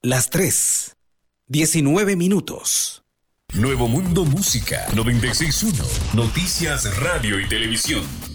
Las 3, 19 minutos. Nuevo Mundo Música 96.1. Noticias, radio y televisión.